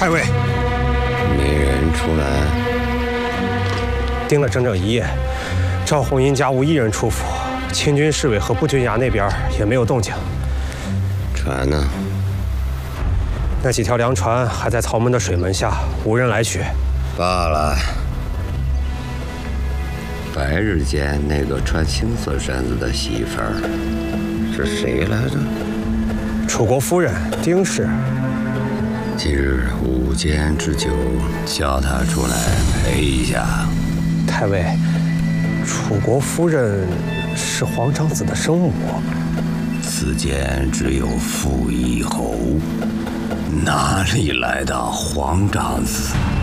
太尉， 没人出来。 盯了整整1夜，赵红英家无一人出府，清军侍卫和步军衙那边也没有动静。 船呢？ 那几条粮船还在曹门的水门下，无人来取。 罢了。白日间那个穿青色衫子的媳妇儿是谁来着？ 楚国夫人丁氏。 今日午间之酒，叫她出来陪一下。 太尉，楚国夫人是皇长子的生母。 此间只有傅一侯，哪里来的皇长子？